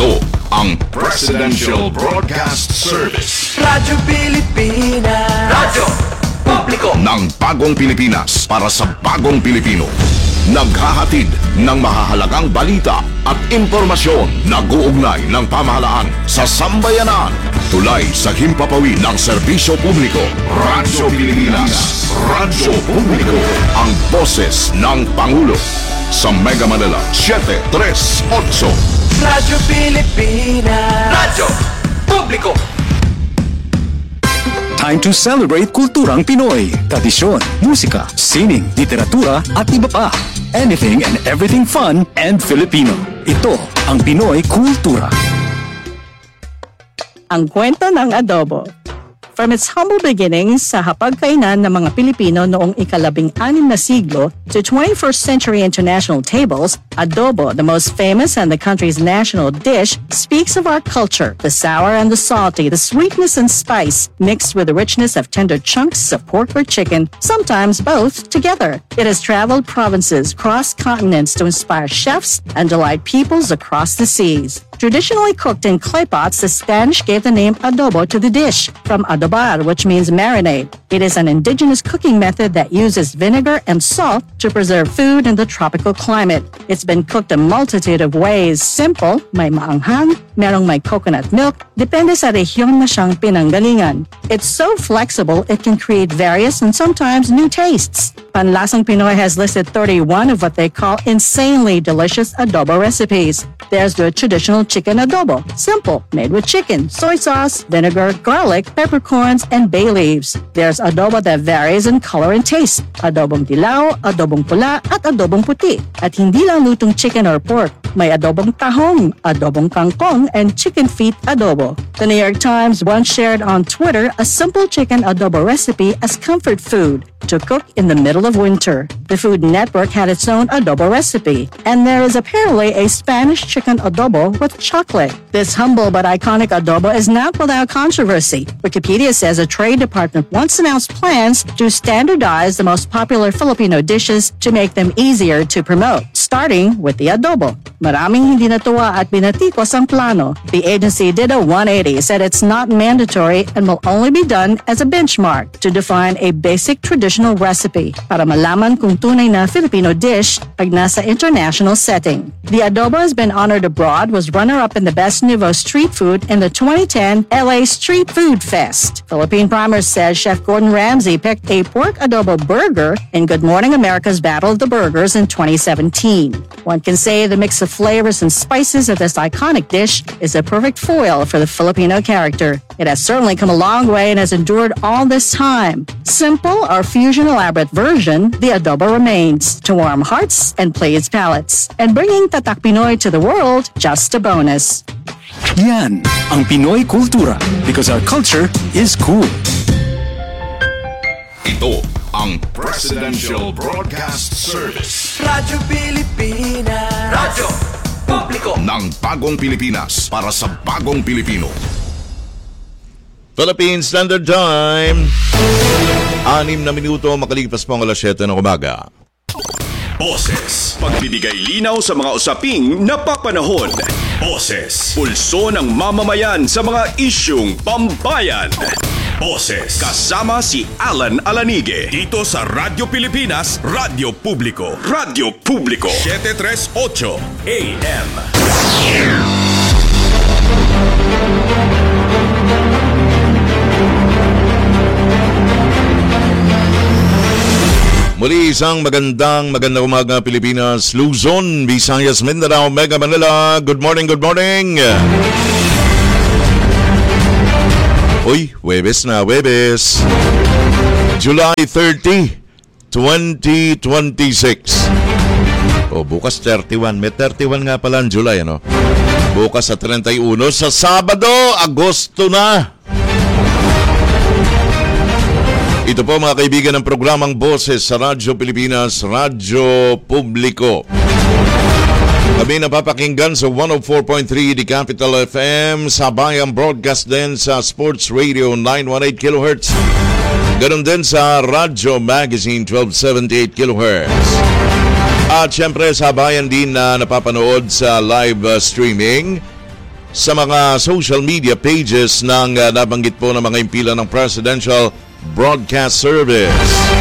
Ito ang Presidential Broadcast Service. Radyo Pilipinas. Radyo Publiko ng bagong Pilipinas para sa bagong Pilipino. Naghahatid ng mahahalagang balita at impormasyon na guugnay ng pamahalaan sa sambayanan. Tulay sa himpapawid ng serbisyo publiko. Radyo Pilipinas. Radyo Publiko. Ang boses ng Pangulo. Sa Mega Manila, 738. Radyo Pilipinas. Radyo Publiko. Time to celebrate kulturang Pinoy. Tradisyon, musika, sining, literatura at iba pa. Anything and everything fun and Filipino. Ito ang Pinoy Kultura. Ang kwento ng adobo. From its humble beginnings sa hapagkainan ng mga Pilipino noong ika-16 na siglo to 21st century international tables, adobo, the most famous and the country's national dish, speaks of our culture, the sour and the salty, the sweetness and spice, mixed with the richness of tender chunks of pork or chicken, sometimes both together. It has traveled provinces, crossed continents to inspire chefs and delight peoples across the seas. Traditionally cooked in clay pots, the Spanish gave the name adobo to the dish, from adobar, which means marinade. It is an indigenous cooking method that uses vinegar and salt to preserve food in the tropical climate. It's been cooked a multitude of ways. Simple, may maanghang, merong may coconut milk, depende sa rehiyon na siyang pinanggalingan. It's so flexible, it can create various and sometimes new tastes. Panlasang Pinoy has listed 31 of what they call insanely delicious adobo recipes. There's the traditional chicken adobo, simple, made with chicken, soy sauce, vinegar, garlic, peppercorns, and bay leaves. There's adobo that varies in color and taste. Adobong dilaw, adobong pula, at adobong puti. At hindi lang lutong chicken or pork. May adobong tahong, adobong kangkong, and chicken feet adobo. The New York Times once shared on Twitter a simple chicken adobo recipe as comfort food to cook in the middle of winter. The Food Network had its own adobo recipe, and there is apparently a Spanish chicken adobo with chocolate. This humble but iconic adobo is not without controversy. Wikipedia says a trade department once announced plans to standardize the most popular Filipino dishes to make them easier to promote, starting with the adobo. Maraming hindi natuwa at binatikos ang plano. The agency did a 180, said it's not mandatory and will only be done as a benchmark to define a basic traditional recipe para malaman kung tunay na Filipino dish pag nasa international setting. The adobo has been honored abroad, was runner-up in the Best Nouveau Street Food in the 2010 LA Street Food Fest. Philippine Primer says Chef Gordon Ramsay picked a pork adobo burger in Good Morning America's Battle of the Burgers in 2017. One can say the mix of flavors and spices of this iconic dish is a perfect foil for the Filipino character. It has certainly come a long way and has endured all this time. Simple or fusion elaborate version, the adobo remains to warm hearts and please palates. And bringing Tatak Pinoy to the world, just a bonus. Yan ang Pinoy Kultura, because our culture is cool. Ito ang Presidential Broadcast Service. Radyo Pilipinas. Radyo Publiko ng bagong Pilipinas para sa bagong Pilipino. Philippine Standard Time. 6 na minuto makalipas po ang alas 7 ng umaga. Boses. Pagbibigay linaw sa mga usaping napapanahon. Boses. Pulso ng mamamayan sa mga isyung pambayan. Boses. Kasama si Alan Alanige. Dito sa Radyo Pilipinas, Radyo Publiko. Radyo Publiko. 738 AM. Muli isang magandang umaga Pilipinas, Luzon, Visayas, Mindanao, Mega Manila. Good morning, good morning. Uy, Huwebes na, Huwebes. July 30, 2026. Bukas 31. May 31 nga pala ang July, ano? Bukas sa 31. Sa Sabado, Agosto na. Ito po mga kaibigan ng programang Boses sa Radyo Pilipinas, Radyo Publiko. Kami napapakinggan sa 104.3 The Capital FM, sabayang broadcast din sa Sports Radio 918 kHz. Ganon din sa Radyo Magazine 1278 kHz. At syempre sabayan din na napapanood sa live streaming sa mga social media pages ng nabanggit po ng mga impila ng Presidential Broadcast Service.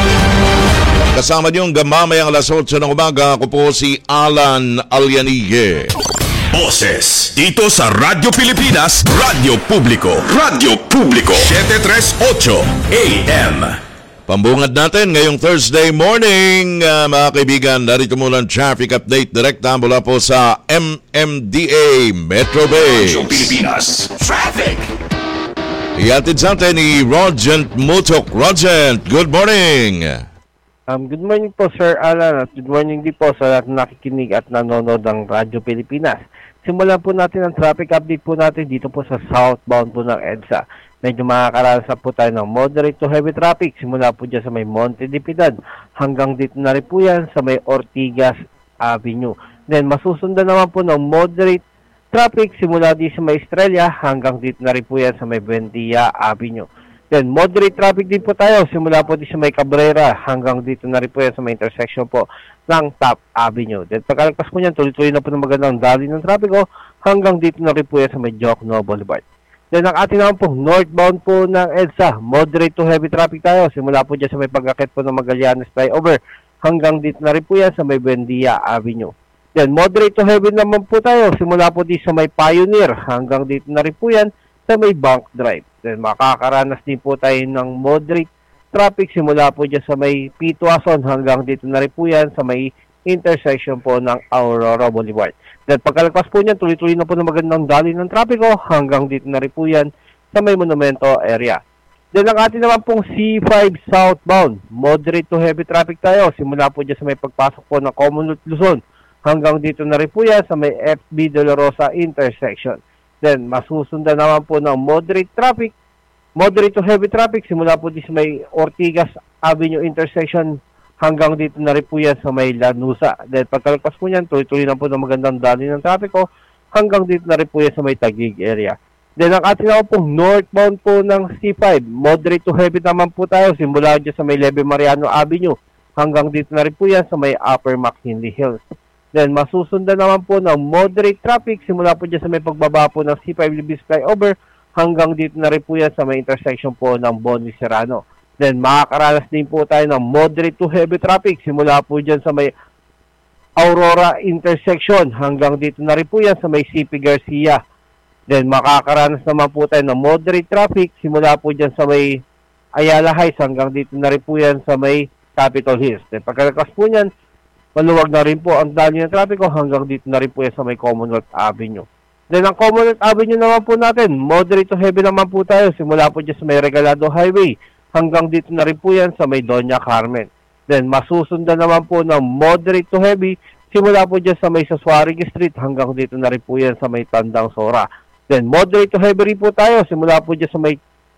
Kasama niyong gamamayang alas 8 ng umaga, ako po si Alan Alianige. Boses dito sa Radyo Pilipinas, Radyo Publiko, Radyo Publiko, 738 AM. Pambungad natin ngayong Thursday morning, mga kaibigan. Narito muna ang traffic update direkta mula po sa MMDA Metro Base. Radyo Pilipinas, traffic. Iatid sa atin ni Rogent Mutok. Rogent, good morning. Good morning po Sir Alan at good morning din po sa lahat na nakikinig at nanonood ng Radyo Pilipinas. Simulan po natin ang traffic update po natin dito po sa southbound po ng EDSA. Medyo makakaranas po tayo ng moderate to heavy traffic. Simula po dyan sa may Monte de Piedad hanggang dito na rin po yan sa may Ortigas Avenue. Then masusundan naman po ng moderate traffic simula dito sa may Estrella hanggang dito na rin po yan sa may Buendia Avenue. Then, moderate traffic din po tayo. Simula po dito sa may Cabrera hanggang dito na rin po yan sa may intersection po ng Top Avenue. Then, pagkalagpas po niyan, tuloy-tuloy na po ng magandang dali ng trapiko hanggang dito na rin po yan sa may Jokno Boulevard. Then, ang ating naman po, northbound po ng EDSA, moderate to heavy traffic tayo. Simula po dyan sa may pagkakit po ng Magallanes Flyover hanggang dito na rin po yan sa may Buendia Avenue. Then, moderate to heavy naman po tayo. Simula po dito sa may Pioneer hanggang dito na rin po yan sa may Bank Drive. Then makakaranas din po tayo ng moderate traffic simula po dyan sa may Pituason hanggang dito na rin po yan sa may intersection po ng Aurora Boulevard. Then pagkalagpas po niyan, tuloy-tuloy na po ng magandang dali ng trapiko hanggang dito na rin po yan sa may Monumento area. Then ang atin naman pong C5 southbound, moderate to heavy traffic tayo simula po dyan sa may pagpasok po ng Commonwealth Luzon hanggang dito na rin po yan sa may FB De La Rosa intersection. Then, masusundan naman po ng moderate to heavy traffic, simula po din sa may Ortigas Avenue intersection hanggang dito na rin po yan sa may Lanusa. Then, pagkalagpas po niyan, tuloy-tuloy na po ng magandang dali ng trapiko hanggang dito na rin po yan sa may Taguig area. Then, ang ating naman pong northbound po ng C5, moderate to heavy naman po tayo, simula dyan sa may Leve Mariano Avenue hanggang dito na rin po yan sa may Upper McKinley Hills. Then, masusundan naman po ng moderate traffic simula po dyan sa may pagbaba po ng C5 Libis Flyover hanggang dito na rin po yan sa may intersection po ng Boni Serrano. Then, makakaranas din po tayo ng moderate to heavy traffic simula po dyan sa may Aurora intersection hanggang dito na rin po yan sa may CP Garcia. Then, makakaranas naman po tayo ng moderate traffic simula po dyan sa may Ayala Heights hanggang dito na rin po yan sa may Capitol Hills. Then, pagkalakas po niyan, maluwag na rin po ang dali ng trapiko hanggang dito na rin po yan sa may Commonwealth Avenue. Then ang Commonwealth Avenue naman po natin, moderate to heavy naman po tayo simula po dyan sa may Regalado Highway hanggang dito na rin po yan sa may Doña Carmen. Then masusundan naman po ng moderate to heavy simula po dyan sa may Sasuarig Street hanggang dito na rin po yan sa may Tandang Sora. Then moderate to heavy rin po tayo simula po dyan sa may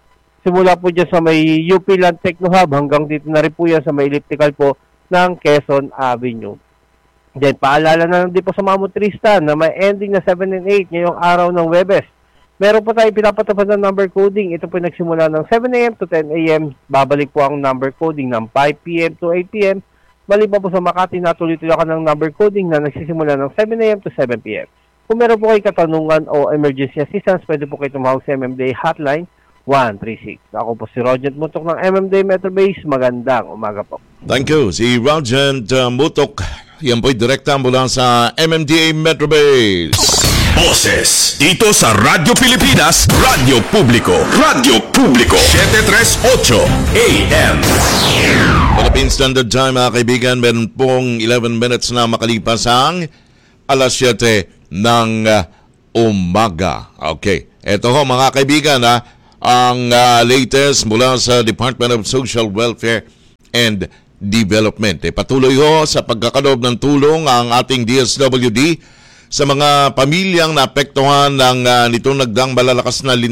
UP Land Techno Hub hanggang dito na rin po yan sa may elliptical po ng Quezon Avenue. Then, paalala na lang din po sa mga motorista na may ending na 7 and 8 ngayong araw ng Webes. Meron po tayo pinapatupad ng number coding. Ito po nagsimula ng 7 a.m. to 10 a.m. Babalik po ang number coding ng 5 p.m. to 8 p.m. Maliban po sa Makati na tuloy-tuloy ka ng number coding na nagsisimula ng 7 a.m. to 7 p.m. Kung meron po kayo katanungan o emergency assistance, pwede po kayo tumawag sa MMDA Hotline 136. Ako po si Rogent Mutok ng MMDA Metro Base. Magandang umaga po. Thank you. Si Rogent Mutok. Yan po'y direkta mula sa MMDA Metro Base. Boses dito sa Radyo Pilipinas, Radyo Publiko, Radyo Publiko, 738 AM. Philippine Standard Time, mga kaibigan, meron pong 11 minutes na makalipas ang alas 7 ng umaga. Okay. Ito ho, mga kaibigan, ang latest mula sa Department of Social Welfare and Development. Patuloy ho sa pagkakaloob ng tulong ang ating DSWD sa mga pamilyang naapektuhan ng nitong nagdaang malalakas na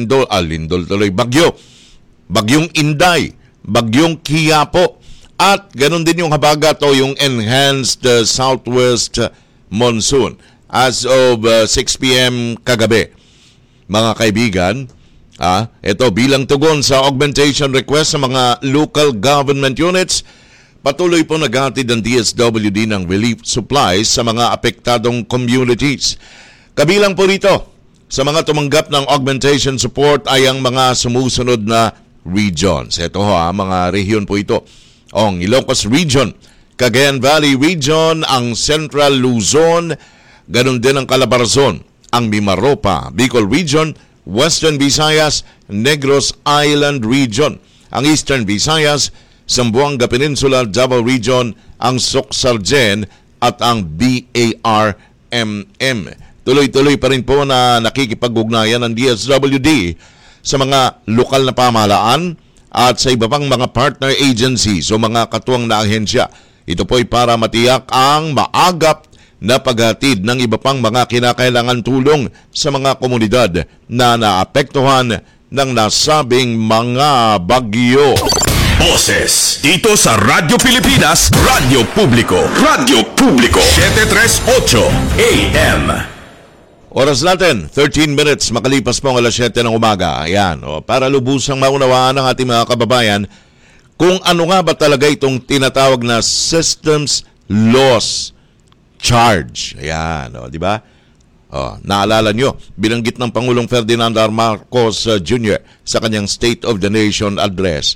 bagyong Inday, bagyong Quiapo, at ganun din yung habagat o yung enhanced southwest monsoon as of 6 p.m. kagabi. Mga kaibigan, ito bilang tugon sa augmentation request sa mga local government units, patuloy po naghatid ng DSWD ng relief supplies sa mga apektadong communities. Kabilang po rito, sa mga tumanggap ng augmentation support ay ang mga sumusunod na regions. Ito mga rehiyon po ito. Ang Ilocos Region, Cagayan Valley Region, ang Central Luzon, ganun din ang Calabarzon, ang Mimaropa, Bicol Region, Western Visayas, Negros Island Region, ang Eastern Visayas, Zamboanga Peninsula, Davao Region, ang Socsargen at ang BARMM. Tuloy-tuloy pa rin po na nakikipag-ugnayan ng DSWD sa mga lokal na pamahalaan at sa iba pang mga partner agencies o mga katuwang na ahensya. Ito po ay para matiyak ang maagap na paghatid ng iba pang mga kinakailangan tulong sa mga komunidad na naapektuhan ng nasabing mga bagyo. Boses dito sa Radyo Pilipinas, Radyo Publiko. Radyo Publiko 738 AM. Oras natin, 13 minutes makalipas po ang alas 7 ng umaga. Ayan, para lubusang maunawaan ng ating mga kababayan kung ano nga ba talaga itong tinatawag na systems loss charge. Ayan, di ba? Naalala nyo, binanggit ng Pangulong Ferdinand R. Marcos Jr. sa kanyang State of the Nation address,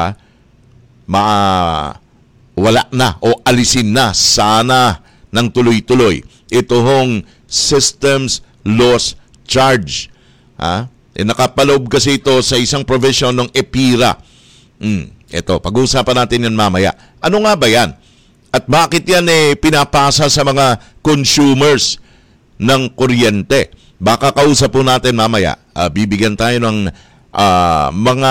wala na o alisin na sana ng tuloy-tuloy itong systems loss charge. Nakapaloob kasi ito sa isang provision ng EPIRA. Ito, pag-uusapan natin yan mamaya. Ano nga ba yan? At bakit yan pinapasa sa mga consumers ng kuryente? Baka kausap po natin mamaya. Bibigyan tayo ng mga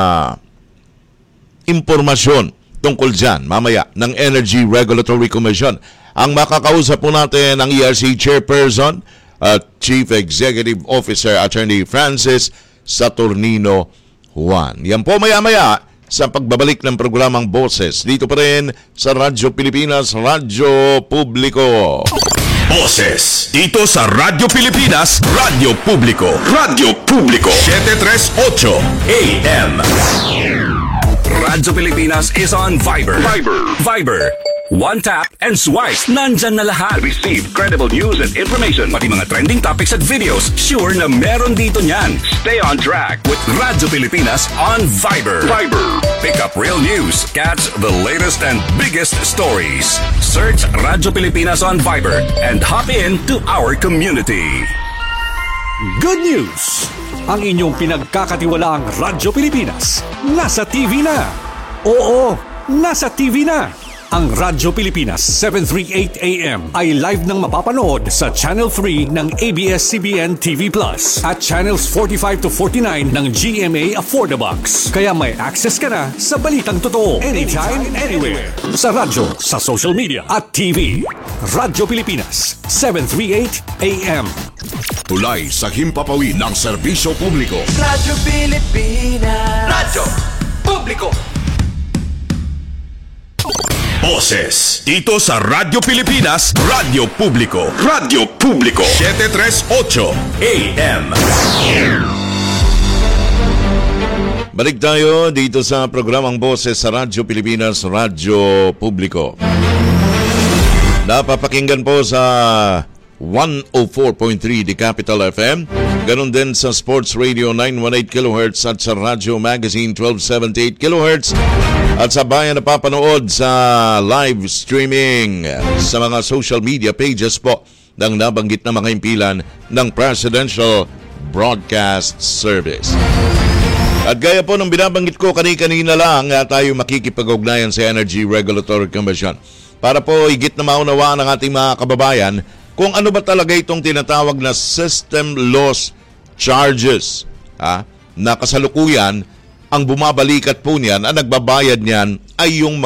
impormasyon tungkol dyan mamaya ng Energy Regulatory Commission. Ang makakausap po natin ang ERC Chairperson at Chief Executive Officer Attorney Francis Saturnino Juan. Yan po maya-maya sa pagbabalik ng programang Boses dito pa rin sa Radyo Pilipinas, Radyo Publiko. Boses dito sa Radyo Pilipinas, Radyo Publiko. Radyo Publiko 738 AM. Radyo Pilipinas is on Viber. Viber. One tap and swipe. Nandyan na lahat. Receive credible news and information. Pati mga trending topics at videos. Sure na meron dito niyan. Stay on track with Radyo Pilipinas on Viber. Pick up real news. Catch the latest and biggest stories. Search Radyo Pilipinas on Viber and hop in to our community. Good news! Ang inyong pinagkakatiwalaang Radyo Pilipinas nasa TV na. Oo, nasa TV na. Ang Radyo Pilipinas 738 AM ay live nang mapapanood sa Channel 3 ng ABS-CBN TV Plus at Channels 45 to 49 ng GMA Affordabox. Kaya may access ka na sa balitang totoo anytime, anywhere. Sa radyo, sa social media at TV. Radyo Pilipinas 738 AM. Tulay sa himpapawid ng serbisyo publiko. Radyo Pilipinas. Radyo Publiko. Boses dito sa Radyo Pilipinas, Radyo Publiko. Radyo Publiko 738 AM. Balik tayo dito sa programang Boses sa Radyo Pilipinas, Radyo Publiko. Napapakinggan po sa 104.3 The Capital FM. Ganon din sa Sports Radio 918 kHz at sa Radio Magazine 1278 kHz. At sa bayan napapanood sa live streaming sa mga social media pages po ng nabanggit na mga impilan ng Presidential Broadcast Service. At gaya po ng binabanggit ko kanina lang, tayo makikipag-ugnayan sa Energy Regulatory Commission para po higit na maunawaan ng ating mga kababayan kung ano ba talaga itong tinatawag na system loss charges. Na kasalukuyan, ang bumabalikat po niyan, ang nagbabayad niyan ay yung